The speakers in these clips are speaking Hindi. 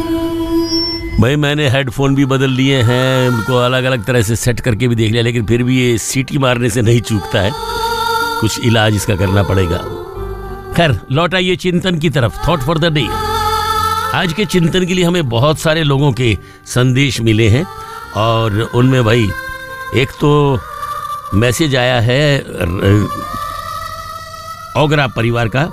भाई मैंने हेडफोन भी बदल लिए हैं, उनको अलग अलग तरह से सेट करके भी देख लिया, लेकिन फिर भी ये सीटी मारने से नहीं चूकता है। कुछ इलाज इसका करना पड़ेगा। खैर लौट आइए चिंतन की तरफ। Thought for the day. आज के चिंतन के लिए हमें बहुत सारे लोगों के संदेश मिले हैं और उनमें भाई एक तो मैसेज आया है ओगरा परिवार का।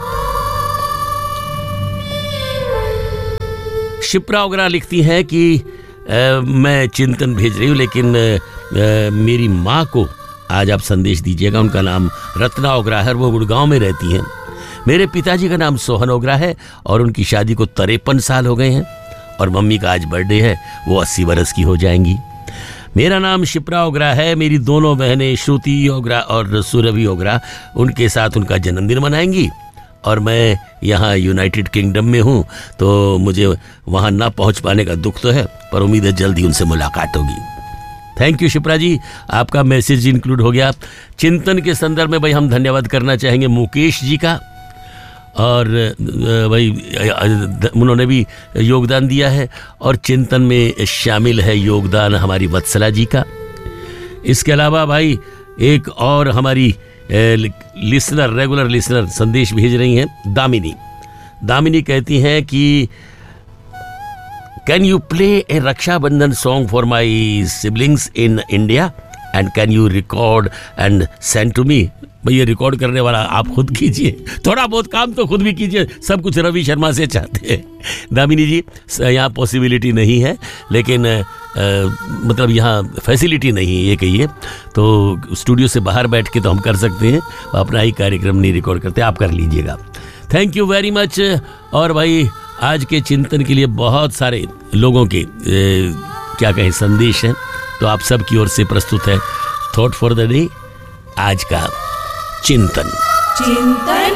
शिप्रा ओगरा लिखती हैं कि मैं चिंतन भेज रही हूँ, लेकिन मेरी माँ को आज आप संदेश दीजिएगा। उनका नाम रत्ना ओगरा है और वो गुड़गांव में रहती हैं। मेरे पिताजी का नाम सोहन ओगरा है और उनकी शादी को 53 साल हो गए हैं और मम्मी का आज बर्थडे है, वो 80 बरस की हो जाएंगी। मेरा नाम शिप्रा ओगरा है। मेरी दोनों बहनें श्रुति ओगरा और सुरभि ओगरा उनके साथ उनका जन्मदिन मनाएंगी और मैं यहाँ यूनाइटेड किंगडम में हूँ, तो मुझे वहाँ ना पहुँच पाने का दुख तो है, पर उम्मीद है जल्दी उनसे मुलाकात होगी। थैंक यू शिप्रा जी, आपका मैसेज इंक्लूड हो गया। चिंतन के संदर्भ में भाई हम धन्यवाद करना चाहेंगे मुकेश जी का, और भाई उन्होंने भी योगदान दिया है और चिंतन में शामिल है योगदान हमारी वत्सला जी का। इसके अलावा भाई एक और हमारी लिसनर, रेगुलर लिसनर संदेश भेज रही हैं दामिनी। दामिनी कहती हैं कि can you play A Rakshabandhan song for my siblings in India and can you record and send to me. भैया रिकॉर्ड करने वाला आप खुद कीजिए, थोड़ा बहुत काम तो खुद भी कीजिए, सब कुछ रवि शर्मा से चाहते हैं। दामिनी जी यहाँ पॉसिबिलिटी नहीं है, लेकिन मतलब यहाँ फैसिलिटी नहीं है ये कहिए, तो स्टूडियो से बाहर बैठ के तो हम कर सकते हैं, अपना ही कार्यक्रम नहीं रिकॉर्ड करते, आप कर लीजिएगा। Thank you very much. और भाई आज के चिंतन के लिए बहुत सारे लोगों के क्या कहें संदेश हैं, तो आप सब की ओर से प्रस्तुत है थॉट फॉर द डे, आज का चिंतन। चिंतन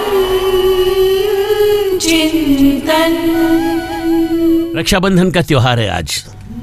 चिंतन। रक्षाबंधन का त्योहार है आज।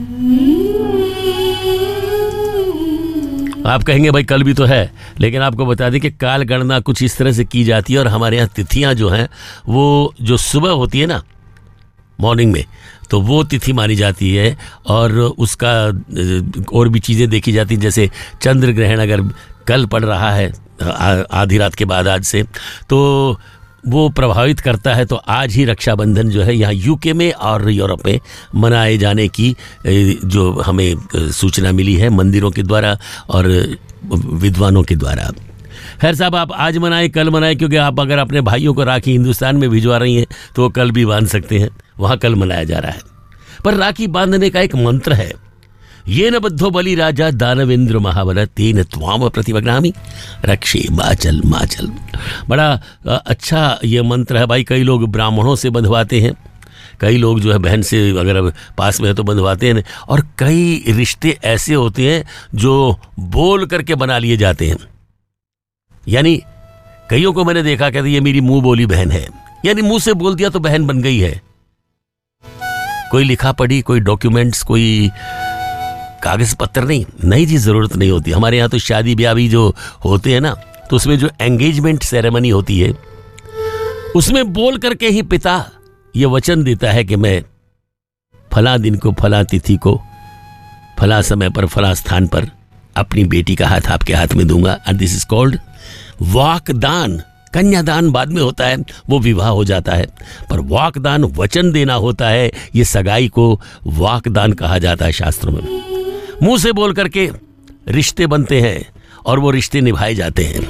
आप कहेंगे भाई कल भी तो है, लेकिन आपको बता दें कि काल गणना कुछ इस तरह से की जाती है और हमारे यहाँ तिथियां जो हैं वो जो सुबह होती है ना मॉर्निंग में, तो वो तिथि मानी जाती है और उसका और भी चीज़ें देखी जाती हैं। जैसे चंद्र ग्रहण अगर कल पड़ रहा है आधी रात के बाद आज से, तो वो प्रभावित करता है। तो आज ही रक्षाबंधन जो है यहाँ यूके में और यूरोप में मनाए जाने की जो हमें सूचना मिली है मंदिरों के द्वारा और विद्वानों के द्वारा। खैर साहब आप आज मनाए कल मनाए, क्योंकि आप अगर अपने भाइयों को राखी हिंदुस्तान में भिजवा रही हैं तो वो कल भी बांध सकते हैं, वहाँ कल मनाया जा रहा है। पर राखी बांधने का एक मंत्र है, ये न बद्धो बलि राजा दानवेंद्र महाबल तेन त्वाम प्रतिवग्नामि रक्षे माचल माचल। बड़ा अच्छा ये मंत्र है भाई। कई लोग ब्राह्मणों से बंधवाते हैं, कई लोग जो है बहन से अगर पास में है तो बंधवाते हैं, और कई रिश्ते ऐसे होते हैं जो बोल करके बना लिए जाते हैं। यानी कईयों को मैंने देखा कहते ये मेरी मुंह बोली बहन है, यानी मुंह से बोल दिया तो बहन बन गई है। कोई लिखा पढ़ी, कोई डॉक्यूमेंट्स, कोई कागज पत्र नहीं जी, जरूरत नहीं होती। हमारे यहाँ तो शादी ब्याह भी जो होते हैं ना, तो उसमें जो एंगेजमेंट सेरेमनी होती है उसमें बोल करके ही पिता ये वचन देता है कि मैं फला दिन को, फला तिथि को, फला समय पर, फला स्थान पर अपनी बेटी का हाथ आपके हाथ में दूंगा। And this is called वाकदान। कन्यादान बाद में होता है, वो विवाह हो जाता है, पर वाकदान वचन देना होता है। ये सगाई को वाकदान कहा जाता है शास्त्रों में। मुंह से बोल करके रिश्ते बनते हैं और वो रिश्ते निभाए जाते हैं।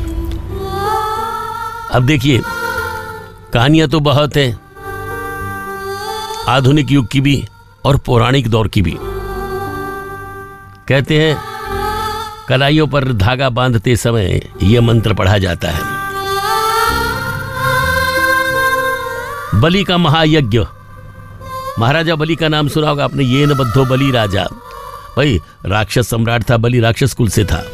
अब देखिए कहानियां तो बहुत हैं, आधुनिक युग की भी और पौराणिक दौर की भी। कहते हैं कलाइयों पर धागा बांधते समय यह मंत्र पढ़ा जाता है, बलि का महायज्ञ। महाराजा बलि का नाम सुना होगा आपने, ये न बद्धो बलि राजा। भाई राक्षस सम्राट था बलि, राक्षस कुल से था।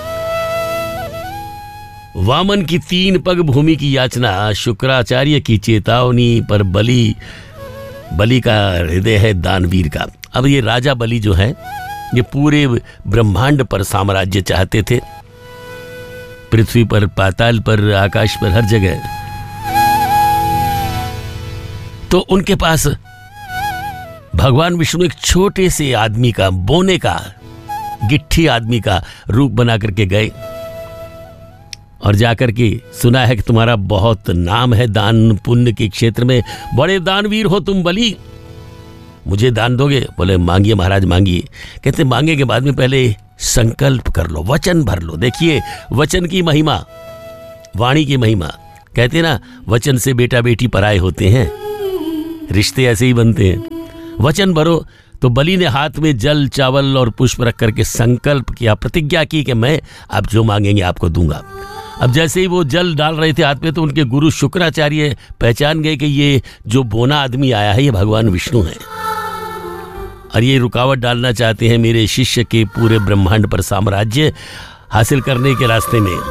वामन की 3 पग भूमि की याचना, शुक्राचार्य की चेतावनी, पर बलि का हृदय है दानवीर का। अब ये राजा बलि जो है ये पूरे ब्रह्मांड पर साम्राज्य चाहते थे, पृथ्वी पर, पाताल पर, आकाश पर, हर जगह। तो उनके पास भगवान विष्णु एक छोटे से आदमी का, बोने का, गिट्ठी आदमी का रूप बना करके गए और जाकर के सुना है कि तुम्हारा बहुत नाम है दान पुण्य के क्षेत्र में, बड़े दानवीर हो तुम बलि, मुझे दान दोगे? बोले मांगिए महाराज मांगिए। कहते मांगे के बाद में पहले संकल्प कर लो, वचन भर लो। देखिए वचन की महिमा, वाणी की महिमा। कहते ना वचन से बेटा बेटी पराए होते हैं, रिश्ते ऐसे ही बनते हैं। वचन भरो। तो बलि ने हाथ में जल चावल और पुष्प रख करके संकल्प किया, प्रतिज्ञा की कि मैं आप जो मांगेंगे आपको दूंगा। अब जैसे ही वो जल डाल रहे थे हाथ में तो उनके गुरु शुक्राचार्य पहचान गए कि ये जो बोना आदमी आया है ये भगवान विष्णु है और ये रुकावट डालना चाहते हैं मेरे शिष्य के पूरे ब्रह्मांड पर साम्राज्य हासिल करने के रास्ते में।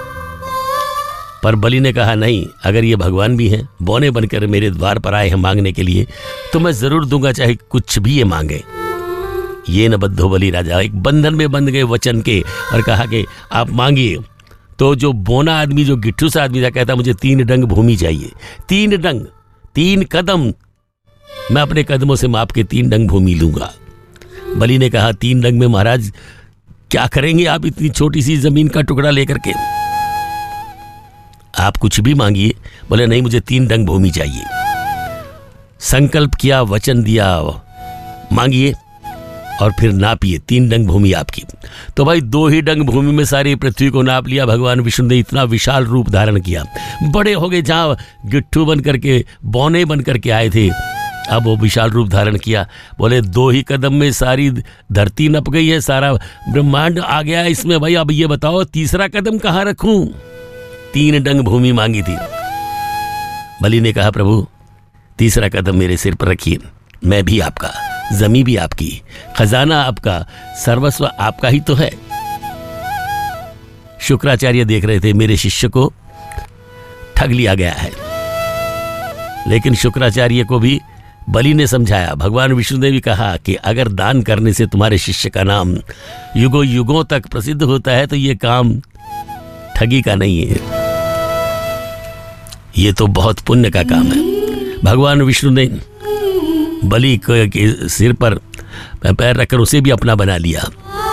पर बलि ने कहा नहीं, अगर ये भगवान भी हैं, बौने बनकर मेरे द्वार पर आए हैं मांगने के लिए, तो मैं जरूर दूंगा चाहे कुछ भी ये मांगे। ये न बद्धो बलि राजा, एक बंधन में बंध गए वचन के और कहा कि आप मांगिए। तो जो बोना आदमी, जो गिट्ठू सा आदमी था, कहता मुझे 3 डंग भूमि चाहिए। 3 डंग, 3 कदम, मैं अपने कदमों से माप के 3 डंग भूमि लूंगा। बलि ने कहा 3 डंग में महाराज क्या करेंगे आप इतनी छोटी सी जमीन का टुकड़ा लेकर के? आप कुछ भी मांगिए। बोले नहीं, मुझे 3 डंग भूमि चाहिए। संकल्प किया, वचन दिया, मांगिए और फिर नापिए 3 डंग भूमि आपकी। तो भाई 2 ही डंग भूमि में सारी पृथ्वी को नाप लिया। भगवान विष्णु ने इतना विशाल रूप धारण किया, बड़े हो गए। जहां गिट्ठू बन करके, बौने बन करके आए थे, अब वो विशाल रूप धारण किया। बोले 2 ही कदम में सारी धरती नप गई है, सारा ब्रह्मांड आ गया है इसमें। भाई अब ये बताओ तीसरा कदम कहाँ रखूं? 3 डंग भूमि मांगी थी। बलि ने कहा प्रभु तीसरा कदम मेरे सिर पर रखिए, मैं भी आपका, जमीन भी आपकी, खजाना आपका, सर्वस्व आपका ही तो है। शुक्राचार्य देख रहे थे मेरे शिष्य को ठग लिया गया है, लेकिन शुक्राचार्य को भी बलि ने समझाया। भगवान विष्णु ने भी कहा कि अगर दान करने से तुम्हारे शिष्य का नाम युगों युगों तक प्रसिद्ध होता है तो ये काम ठगी का नहीं है, ये तो बहुत पुण्य का काम है। भगवान विष्णु ने बलि के सिर पर पैर रखकर उसे भी अपना बना लिया।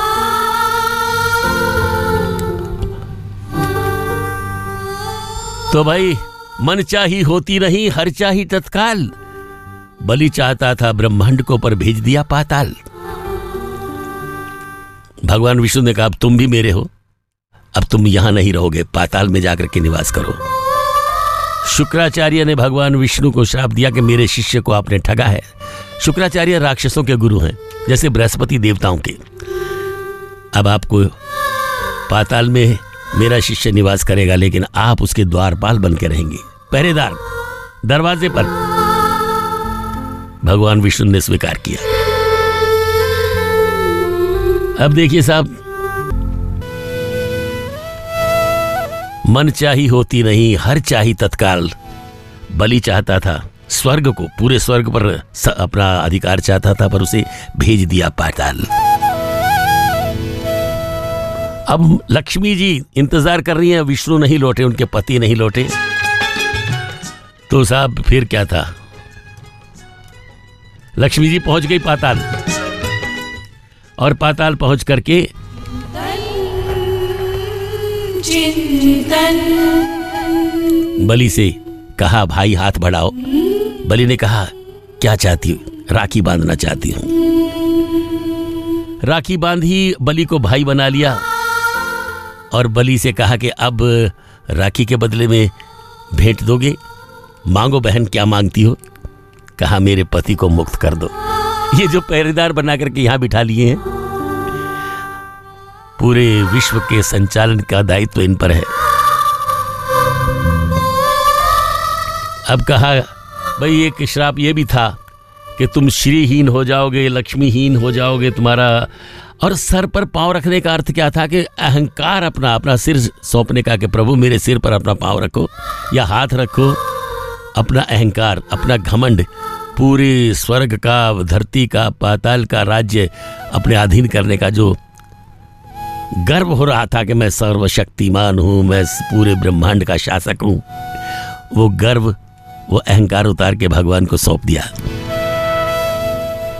तो भाई मन चाही होती नहीं, हर चाही तत्काल। बलि चाहता था ब्रह्मांड को, पर भेज दिया पाताल। भगवान विष्णु ने कहा अब तुम भी मेरे हो, अब तुम यहां नहीं रहोगे, पाताल में जाकर के निवास करो। शुक्राचार्य ने भगवान विष्णु को श्राप दिया कि मेरे शिष्य को आपने ठगा है। शुक्राचार्य राक्षसों के गुरु हैं, जैसे बृहस्पति देवताओं के। अब आपको पाताल में मेरा शिष्य निवास करेगा, लेकिन आप उसके द्वारपाल बन के रहेंगे, पहरेदार दरवाजे पर। भगवान विष्णु ने स्वीकार किया। अब देखिए साहब, मन चाही होती नहीं, हर चाही तत्काल। बलि चाहता था स्वर्ग को, पूरे स्वर्ग पर अपना अधिकार चाहता था, पर उसे भेज दिया पाताल। अब लक्ष्मी जी इंतजार कर रही हैं, विष्णु नहीं लौटे, उनके पति नहीं लौटे। तो साहब फिर क्या था, लक्ष्मी जी पहुंच गई पाताल, और पाताल पहुंच करके चिंतन बलि से कहा भाई हाथ बढ़ाओ। बलि ने कहा क्या चाहती हूँ? राखी बांधना चाहती हूँ। राखी बांधी, बलि को भाई बना लिया और बलि से कहा कि अब राखी के बदले में भेंट दोगे? मांगो बहन, क्या मांगती हो? कहा मेरे पति को मुक्त कर दो। ये जो पहरेदार बना करके यहां बिठा लिए हैं, पूरे विश्व के संचालन का दायित्व इन पर है। अब कहा भाई एक श्राप ये भी था कि तुम श्रीहीन हो जाओगे, लक्ष्मीहीन हो जाओगे, तुम्हारा। और सर पर पांव रखने का अर्थ क्या था कि अहंकार, अपना सिर सौंपने का, कि प्रभु मेरे सिर पर अपना पांव रखो या हाथ रखो। अपना अहंकार, अपना घमंड, पूरे स्वर्ग का, धरती का, पाताल का राज्य अपने अधीन करने का जो गर्व हो रहा था कि मैं सर्वशक्तिमान हूं, मैं पूरे ब्रह्मांड का शासक हूं, वो गर्व, वो अहंकार उतार के भगवान को सौंप दिया।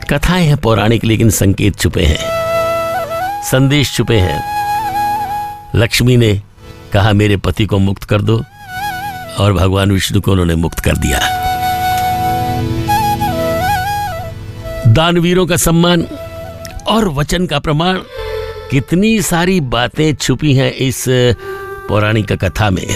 कथाएं हैं पौराणिक, लेकिन संकेत छुपे हैं, संदेश छुपे हैं। लक्ष्मी ने कहा मेरे पति को मुक्त कर दो, और भगवान विष्णु को उन्होंने मुक्त कर दिया। दानवीरों का सम्मान और वचन का प्रमाण, कितनी सारी बातें छुपी हैं इस पौराणिक कथा में।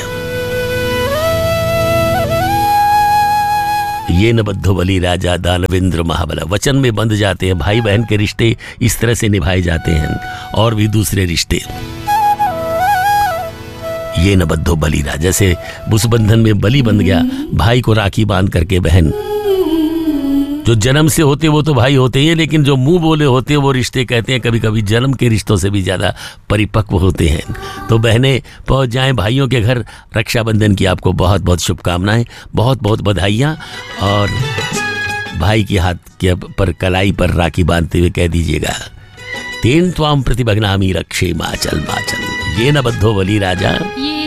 ये न बद्धो बलि राजा दानवेंद्र महाबला, वचन में बंध जाते हैं। भाई बहन के रिश्ते इस तरह से निभाए जाते हैं, और भी दूसरे रिश्ते। ये न बद्धो बलि राजा, जैसे उस बंधन में बलि बंध गया, भाई को राखी बांध करके बहन। जो जन्म से होते वो तो भाई होते हैं, लेकिन जो मुंह बोले होते हैं वो रिश्ते कहते हैं कभी कभी जन्म के रिश्तों से भी ज्यादा परिपक्व होते हैं। तो बहनें पहुंच जाएं भाइयों के घर। रक्षाबंधन की आपको बहुत बहुत शुभकामनाएं, बहुत बहुत बधाइयाँ। और भाई के हाथ के पर कलाई पर राखी बांधते हुए कह दीजिएगा, तेन त्वाम प्रतिभग्नामि रक्षे माचल माचल, ये न बद्धो बलि राजा।